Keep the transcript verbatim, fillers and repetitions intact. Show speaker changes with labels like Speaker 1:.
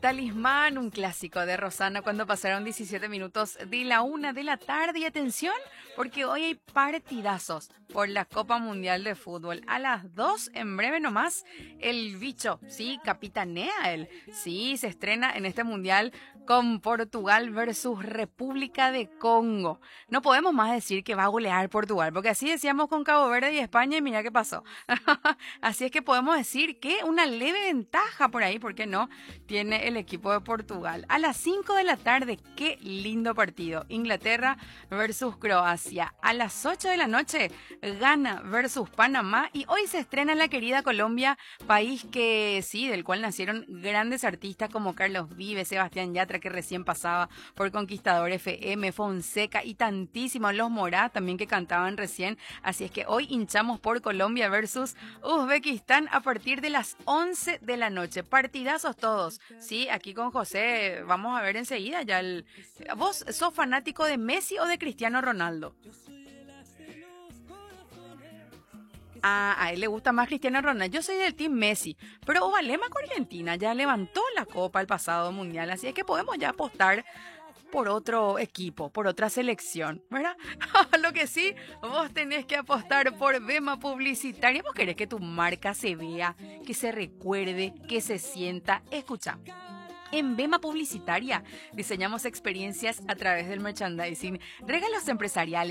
Speaker 1: Talismán, un clásico de Rosana cuando pasaron diecisiete minutos de la una de la tarde. Y atención, porque hoy hay partidazos por la Copa Mundial de Fútbol. A las dos, en breve nomás, el bicho, sí, capitanea él. Sí, se estrena en este Mundial con Portugal versus República de Congo. No podemos más decir que va a golear Portugal, porque así decíamos con Cabo Verde y España y mira qué pasó. Así es que podemos decir que una leve ventaja por ahí, ¿por qué no?, tiene el equipo de Portugal. A las cinco de la tarde, qué lindo partido. Inglaterra versus Croacia. A las ocho de la noche, Ghana versus Panamá. Y hoy se estrena la querida Colombia, país que sí, del cual nacieron grandes artistas como Carlos Vives, Sebastián Yatra, que recién pasaba por Conquistador F M, Fonseca y tantísimos, los Morá también que cantaban recién. Así es que hoy hinchamos por Colombia versus Uzbekistán a partir de las once de la noche. Partidazos todos. Sí, aquí con José vamos a ver enseguida ya el... ¿Vos sos fanático de Messi o de Cristiano Ronaldo? Ah, a él le gusta más Cristiano Ronaldo. Yo soy del team Messi, pero Ovalema con Argentina ya levantó la copa el pasado mundial, así es que podemos ya apostar por otro equipo, por otra selección, ¿verdad? Lo que sí, vos tenés que apostar por Vema Publicitaria. Vos querés que tu marca se vea, que se recuerde, que se sienta. Escucha. En Vema Publicitaria diseñamos experiencias a través del merchandising, regalos empresariales,